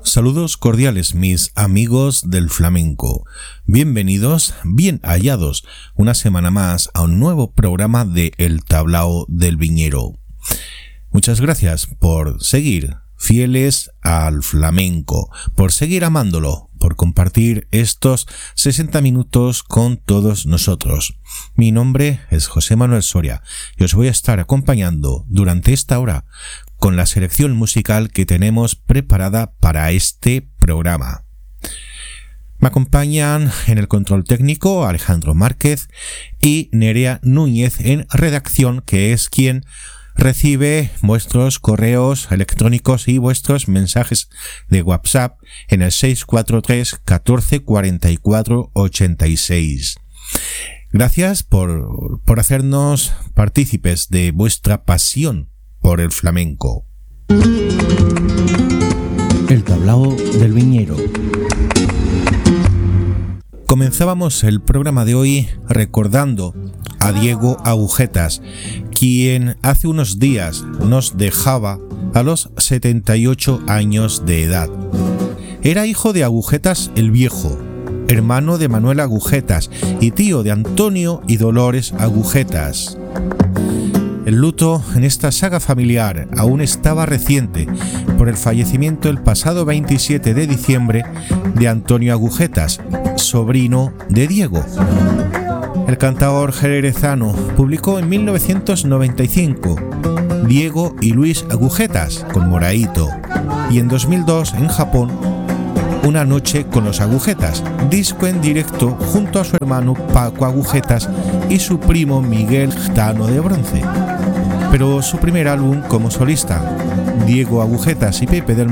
Saludos cordiales mis amigos del flamenco. Bienvenidos, bien hallados, una semana más a un nuevo programa de El Tablao del Viñero. Muchas gracias por seguir fieles al flamenco, por seguir amándolo, por compartir estos 60 minutos con todos nosotros. Mi nombre es José Manuel Soria y os voy a estar acompañando durante esta hora con la selección musical que tenemos preparada para este programa. Me acompañan en el control técnico Alejandro Márquez y Nerea Núñez en redacción, que es quien recibe vuestros correos electrónicos y vuestros mensajes de WhatsApp en el 643 14 44 86. Gracias por hacernos partícipes de vuestra pasión por el flamenco. El Tablao del Viñero. Comenzábamos el programa de hoy recordando a Diego Agujetas, quien hace unos días nos dejaba a los 78 años de edad. Era hijo de Agujetas el Viejo, hermano de Manuel Agujetas y tío de Antonio y Dolores Agujetas. El luto en esta saga familiar aún estaba reciente por el fallecimiento el pasado 27 de diciembre de Antonio Agujetas, sobrino de Diego. El cantaor jerezano publicó en 1995 Diego y Luis Agujetas con Moraito y en 2002 en Japón Una noche con los Agujetas, disco en directo junto a su hermano Paco Agujetas y su primo Miguel Tano de Bronce. Pero su primer álbum como solista, Diego Agujetas y Pepe del